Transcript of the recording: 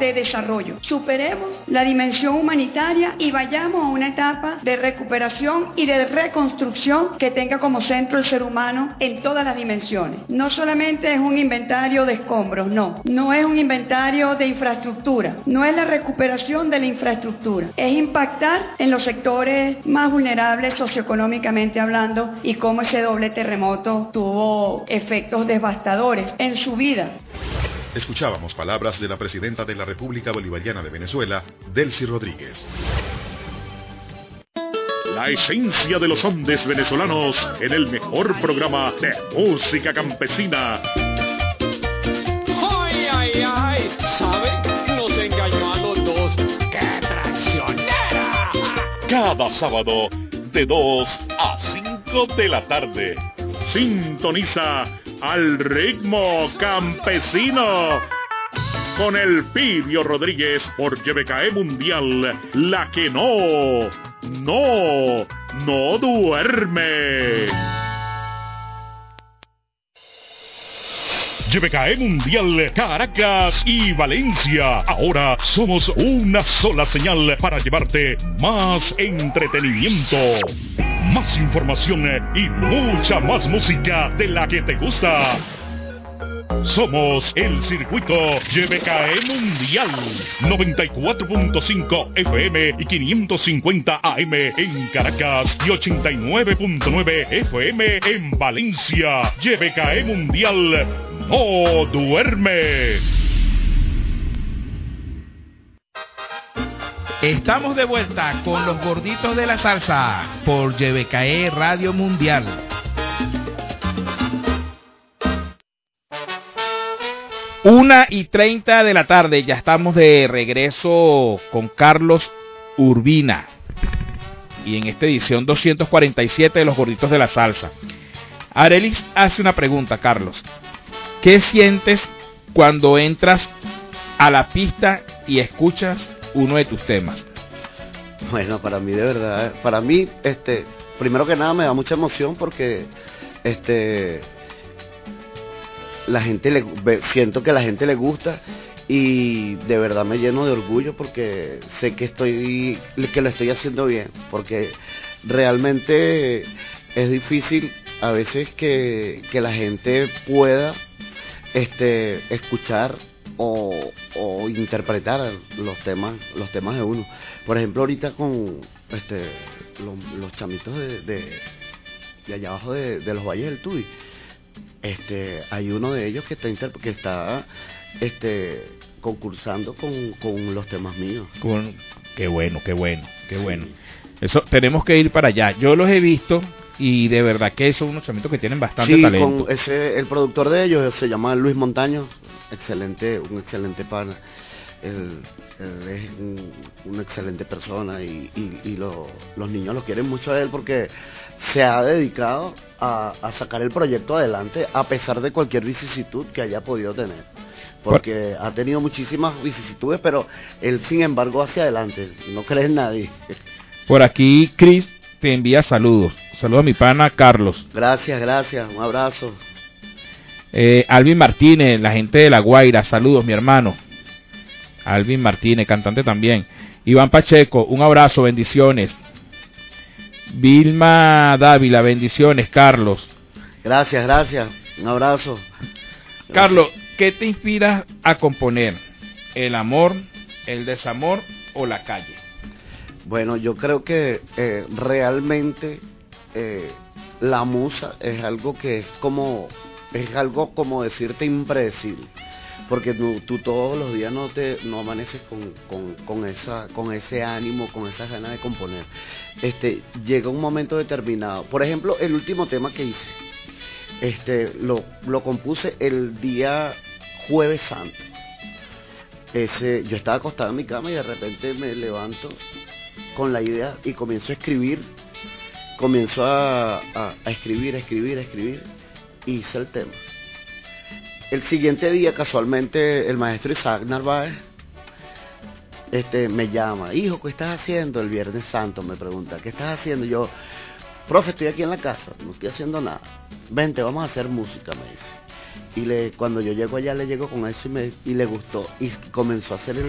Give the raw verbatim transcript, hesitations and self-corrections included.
de desarrollo. Superemos la dimensión humanitaria y vayamos a una etapa de recuperación y de reconstrucción que tenga como centro el ser humano en todas las dimensiones. No solamente es un inventario de escombros, no. No es un inventario de infraestructura, no es la recuperación de la infraestructura. Es impactar en los sectores más vulnerables socioeconómicamente hablando y cómo ese doble terremoto tuvo efectos devastadores en su vida. Escuchábamos palabras de la presidenta de la República Bolivariana de Venezuela, Delcy Rodríguez. La esencia de los Andes venezolanos en el mejor programa de música campesina. ¡Ay, ay, ay! ¿Sabe? Nos engañó a los dos. ¡Qué traicionera! Cada sábado de dos a cinco de la tarde. Sintoniza al ritmo campesino con el Pidio Rodríguez por Y B K E Mundial, la que no, no, no duerme. Y B K E Mundial, Caracas y Valencia. Ahora somos una sola señal para llevarte más entretenimiento, más información y mucha más música de la que te gusta. Somos el circuito Y B K E Mundial, noventa y cuatro punto cinco F M y quinientos cincuenta A M en Caracas y ochenta y nueve punto nueve F M en Valencia. Y B K E Mundial no duerme. Estamos de vuelta con los gorditos de la salsa por Y B K E Radio Mundial. Una y treinta de la tarde, ya estamos de regreso con Carlos Urbina y en esta edición doscientos cuarenta y siete de los gorditos de la salsa. Arelis hace una pregunta, Carlos. ¿Qué sientes cuando entras a la pista y escuchas uno de tus temas? Bueno, para mí de verdad, para mí, este, primero que nada me da mucha emoción porque, este, la gente le, siento que a la gente le gusta y de verdad me lleno de orgullo porque sé que estoy, que lo estoy haciendo bien, porque realmente es difícil a veces que, que la gente pueda, este, escuchar O, o interpretar los temas los temas de uno. Por ejemplo, ahorita con este los, los chamitos de, de, de allá abajo de, de los Valles del Tuy, este hay uno de ellos que está inter, que está este concursando con, con los temas míos. Con, qué bueno, qué bueno, qué sí. Bueno. Eso tenemos que ir para allá. Yo los he visto y de verdad que son unos chamitos que tienen bastante sí, talento. Con ese, el productor de ellos se llama Luis Montaño, excelente, un excelente pana. Él, él es un, una excelente persona y, y, y lo, los niños lo quieren mucho a él porque se ha dedicado a, a sacar el proyecto adelante a pesar de cualquier vicisitud que haya podido tener. Porque ha tenido muchísimas vicisitudes, pero él sin embargo hacia adelante, no cree en nadie. Por aquí Chris te envía saludos. Saludos a mi pana Carlos. Gracias, gracias, un abrazo. Eh, Alvin Martínez, la gente de La Guaira, saludos mi hermano. Alvin Martínez, cantante también. Iván Pacheco, un abrazo, bendiciones. Vilma Dávila, bendiciones, Carlos. Gracias, gracias, un abrazo. Gracias. Carlos, ¿qué te inspira a componer? ¿El amor, el desamor o la calle? Bueno, yo creo que eh, realmente eh, la musa es algo que es como, es algo como decirte impredecible, porque tú, tú todos los días no te no amaneces con, con, con esa con ese ánimo, con esas ganas de componer. Este llega un momento determinado. Por ejemplo, el último tema que hice, este lo, lo compuse el día Jueves Santo. Ese, yo estaba acostado en mi cama y de repente me levanto con la idea y comienzo a escribir, comienzo a, a, a escribir, a escribir, a escribir, y hice el tema. El siguiente día, casualmente, el maestro Isaac Narváez este, me llama, hijo, ¿qué estás haciendo? El Viernes Santo me pregunta, ¿qué estás haciendo? Yo, profe, estoy aquí en la casa, no estoy haciendo nada, vente, vamos a hacer música, me dice. Y le, cuando yo llego allá le llego con eso y, me, y le gustó y comenzó a hacer el